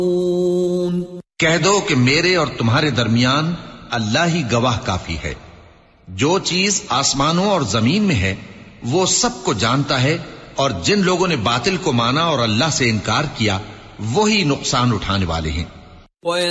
कह दो कि मेरे और तुम्हारे दरमियान अल्लाह ही गवाह काफी है। जो चीज आसमानों और जमीन में है वो सबको जानता है, और जिन लोगों ने बातिल को माना और अल्लाह से इनकार किया वही नुकसान उठाने वाले हैं।